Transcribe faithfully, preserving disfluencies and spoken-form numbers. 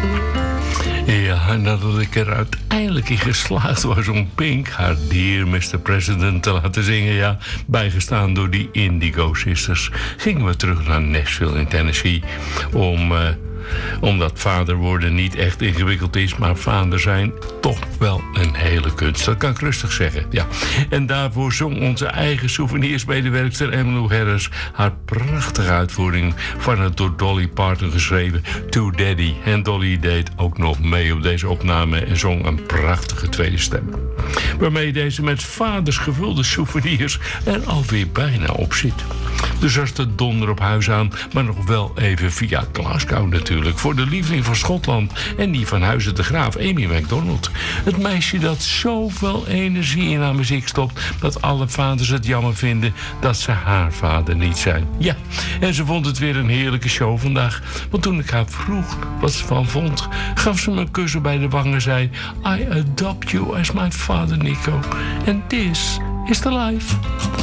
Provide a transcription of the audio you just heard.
Ja, en nadat ik er uiteindelijk in geslaagd was om Pink, haar Dear mister President, te laten zingen, ja, bijgestaan door die Indigo Sisters, gingen we terug naar Nashville in Tennessee om... Uh, omdat vader worden niet echt ingewikkeld is, maar vader zijn toch wel een hele kunst. Dat kan ik rustig zeggen, ja. En daarvoor zong onze eigen souvenirsmedewerkster Emmylou Harris haar prachtige uitvoering van het door Dolly Parton geschreven To Daddy. En Dolly deed ook nog mee op deze opname en zong een prachtige tweede stem, waarmee deze met vaders gevulde souvenirs er alweer bijna op zit. Dus als de donder op huis aan, maar nog wel even via Glasgow natuurlijk, voor de lieveling van Schotland en die van Huizen de Graaf, Amy MacDonald. Het meisje dat zoveel energie in haar muziek stopt, dat alle vaders het jammer vinden dat ze haar vader niet zijn. Ja, en ze vond het weer een heerlijke show vandaag. Want toen ik haar vroeg wat ze van vond, gaf ze me een kus bij de wang en zei: I adopt you as my father, Nico. And this is the life.